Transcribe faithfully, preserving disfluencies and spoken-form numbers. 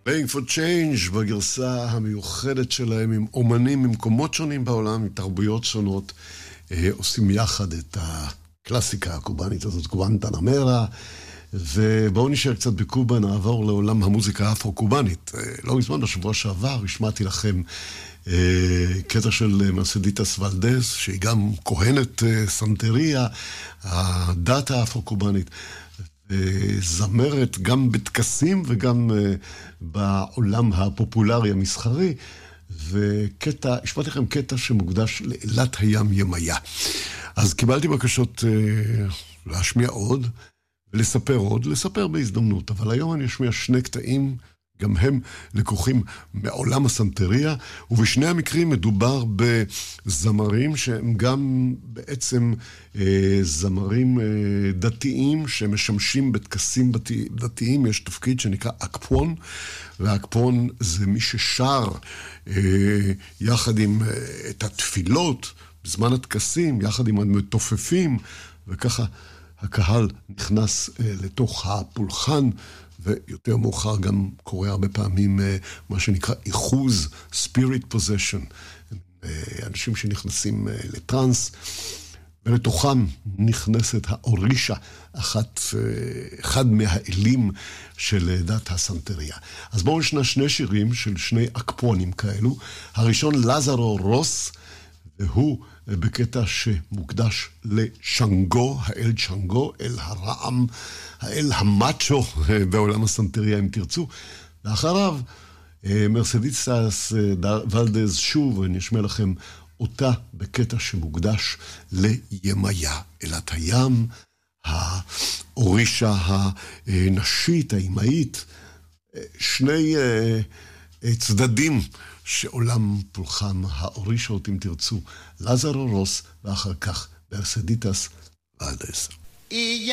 Playing for Change בגרסה המיוחדת שלהם עם אומנים ממקומות שונים בעולם, עם תרבויות שונות, עושים יחד את הקלאסיקה הקובנית הזאת, גואנטנמרה, ובואו נשאר קצת בקובה, נעבור לעולם המוזיקה האפרו-קובנית. לא מזמן, בשבוע שעבר, השמעתי לכם קטע של מרסדיטס ולדס, שהיא גם כהנת סנטריה, הדת האפרו-קובנית, זמרת גם בטקסים וגם בעולם הפופולרי המסחרי, וקטע, השמעתי לכם קטע שמוקדש לאילת הים ימיה. אז קיבלתי בקשות להשמיע עוד, ולספר עוד, לספר בהזדמנות, אבל היום אני אשמיע שני קטעים, גם הם לקוחים מעולם הסנטריה, ובשני המקרים מדובר בזמרים שהם גם בעצם אה, זמרים אה, דתיים שמשמשים בטקסים דתי, דתיים. יש תפקיד שנקרא אקפון, והאקפון זה מי ששר אה, יחד עם אה, את התפילות בזמן הטקסים, יחד עם המתופפים, וככה הקהל נכנס אה, לתוך הפולחן, ויותר מאוחר גם קורה הרבה פעמים מה שנקרא איחוז, spirit possession, אנשים שנכנסים לטרנס, ולתוכם נכנסת האורישה, אחת, אחד מהאלים של דת הסנטריה. אז בואו נשמע שני שירים של שני אקפונים כאלו. הראשון לזרו רוס, והוא בקטע שמוקדש לשנגו, האל צ'נגו, אל הרעם, האל המאצ'ו בעולם הסנטריה אם תרצו. ואחריו מרסדיטס ולדס שוב, אני אשמע לכם אותה בקטע שמוקדש לימיה, אלת הים, האורישה הנשית, האימהית, שני צדדים שעולם פולחן האורישות אם תרצו, לזרו רוס, ואחר כך מרסדיטס ולדס.